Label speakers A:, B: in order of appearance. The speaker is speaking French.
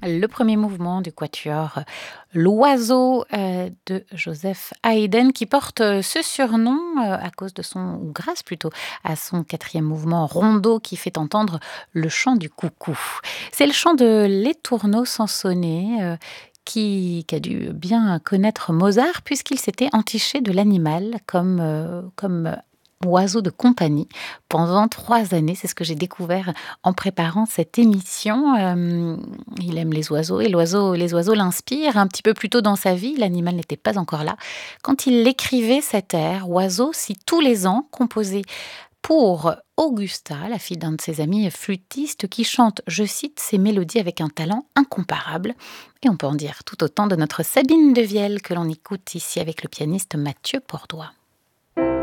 A: Le premier mouvement du quatuor L'Oiseau de Joseph Haydn qui porte ce surnom à cause de son, ou grâce plutôt, à son quatrième mouvement rondo qui fait entendre le chant du coucou. C'est le chant de l'étourneau sansonnet qui a dû bien connaître Mozart puisqu'il s'était entiché de l'animal comme oiseau de compagnie pendant 3 années. C'est ce que j'ai découvert en préparant cette émission. Il aime les oiseaux et les oiseaux l'inspirent. Un petit peu plus tôt dans sa vie, l'animal n'était pas encore là. Quand il écrivait cet air, Oiseau, si tous les ans, composé pour Augusta, la fille d'un de ses amis flûtistes, qui chante, je cite, ces mélodies avec un talent incomparable. Et on peut en dire tout autant de notre Sabine de Vielle que l'on écoute ici avec le pianiste Mathieu Pordois.